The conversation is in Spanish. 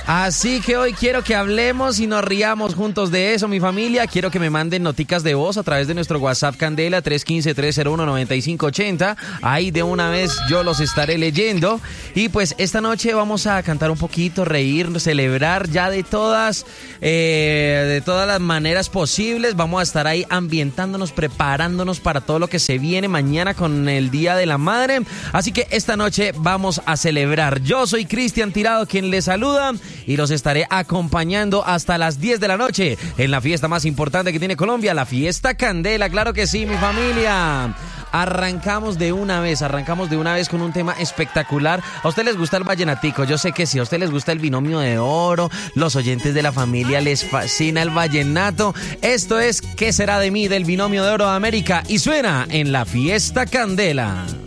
Así que hoy quiero que hablemos y nos riamos juntos de eso, mi familia. Quiero que me manden noticas de voz a través de nuestro WhatsApp Candela 315-301-9580. Ahí de una vez yo los estaré leyendo. Y pues esta noche vamos a cantar un poquito, reír, celebrar ya de todas las maneras posibles. Vamos a estar ahí ambientándonos, preparándonos para todo lo que se viene mañana con el Día de la Madre. Así que esta noche vamos a celebrar. Yo soy Cristian Tirado, quien les saluda, y los estaré acompañando hasta las 10 de la noche en la fiesta más importante que tiene Colombia, la fiesta Candela. Claro que sí, mi familia. Arrancamos de una vez con un tema espectacular. ¿A usted les gusta el vallenatico? Yo sé que sí. ¿A usted les gusta el binomio de oro? Los oyentes de la familia les fascina el vallenato. Esto es ¿Qué será de mí? Del binomio de oro de América, y suena en la fiesta Candela.